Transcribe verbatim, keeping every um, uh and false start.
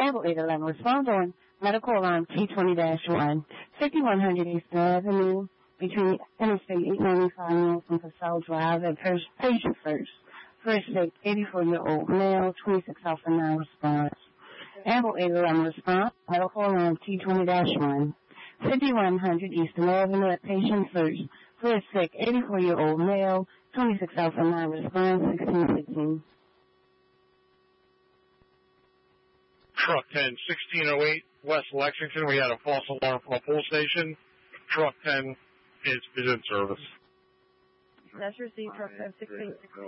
Amble eight eleven, respond on medical alarm T twenty dash one, fifty-one hundred Eastern Avenue, between Interstate eight ninety-five North and Purcell Drive at patient first. First sick, eighty-four-year-old male, twenty-six Alpha nine response. Amble eight eleven, response, medical alarm T twenty dash one, fifty-one hundred Eastern Avenue at patient first. First sick, eighty-four-year-old male, twenty-six Alpha nine response, sixteen sixteen. Truck ten, sixteen oh eight West Lexington. We had a false alarm from a police station. Truck ten is, is in service. That's received, truck ten, sixteen.